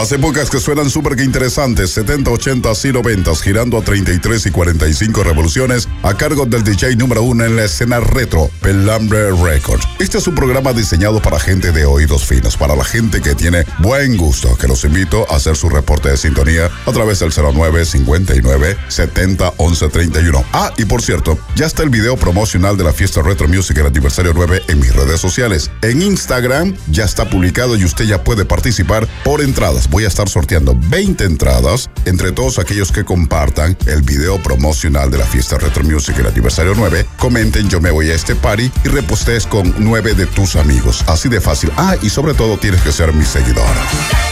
Las épocas que suenan súper que interesantes, 70, 80 y 90, girando a 33 y 45 revoluciones, a cargo del DJ número 1 en la escena retro, Pelambre Records. Este es un programa diseñado para gente de oídos finos, para la gente que tiene buen gusto, que los invito a hacer su reporte de sintonía a través del 09 59 70 11 31. Ah, y por cierto, ya está el video promocional de la fiesta Retro Music el aniversario 9 en mis redes sociales. En Instagram ya está publicado y usted ya puede participar por entradas. Voy a estar sorteando 20 entradas entre todos aquellos que compartan el video promocional de la fiesta Retro Music el aniversario 9. Comenten yo me voy a este party y repostees con 9 de tus amigos. Así de fácil. Ah, y sobre todo tienes que ser mi seguidor.